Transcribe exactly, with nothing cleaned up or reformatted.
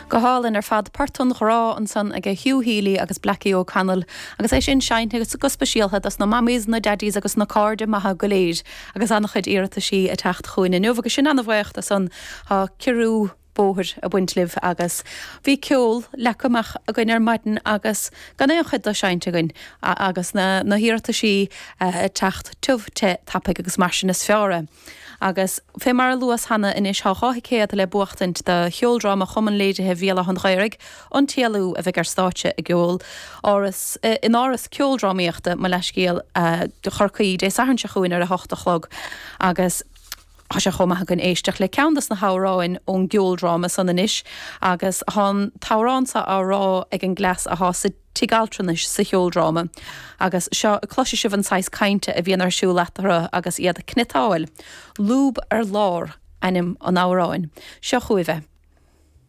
Go hálinn ar fad parton rá an san ag Hugh Healy agus Blackie O'Connell agus é sin seint agus go speisialthe as na mammís na daddies agus na cardde maithe go léir agus annach chuid iirita si a techt chuoine nu agus sin anna bhhaocht a san ha cirú bóthir a buintlibh agus bhí ceol lecamach a gin ar maidin agus gan é chud a seint a gin agus na na hiirta si techt tuh te tapig agus mar sin is fearre. Agus fé mar luas hanna inis há cháicéad le buachtant de cheoldrama chuman léide he bhéla an chairig an tialú a bheith ar státe a gceol áras in áras ceoldramaíochta me leiscéal de chorcaí dé sahanse chuin ar a hochta chlog agus Tá sé chomathe gon éisteach le ceantas na háráin ón geoldrama san inis agus há táránsa á rá ag an glas a há sa tigaltranis sa cheoldrama agus seo cloise sibh an sais cainte a bhíon ar siú letara agus iad a cnitáil lúb ar lár enim an áráin. Seo chuimheh.